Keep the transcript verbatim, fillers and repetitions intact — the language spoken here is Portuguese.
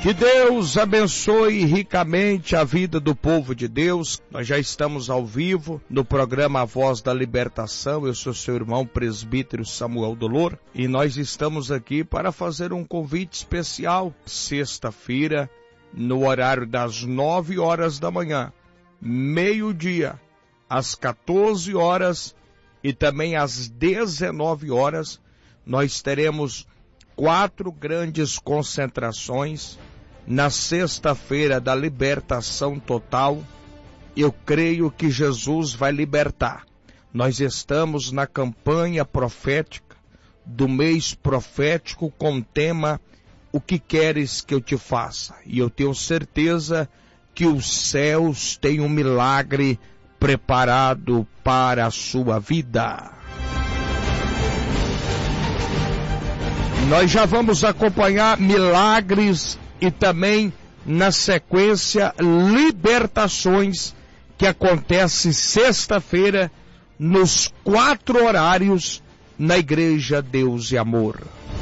Que Deus abençoe ricamente a vida do povo de Deus. Nós já estamos ao vivo no programa A Voz da Libertação. Eu sou seu irmão presbítero Samuel Dolor e nós estamos aqui para fazer um convite especial. Sexta-feira, no horário das nove horas da manhã, meio-dia, às quatorze horas e também às dezenove horas, nós teremos quatro grandes concentrações na sexta-feira da libertação total. Eu creio que Jesus vai libertar. Nós estamos na campanha profética do mês profético com o tema O que queres que eu te faça? E eu tenho certeza que os céus têm um milagre preparado para a sua vida. Nós já vamos acompanhar milagres e também, na sequência, libertações que acontece sexta-feira nos quatro horários na Igreja Deus e Amor.